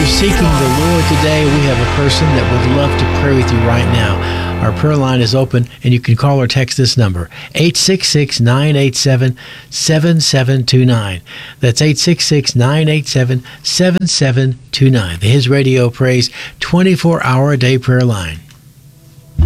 you're seeking the Lord today, we have a person that would love to pray with you right now. Our prayer line is open, and you can call or text this number, 866-987-7729. That's 866-987-7729. The His Radio Praise 24-hour-a-day prayer line.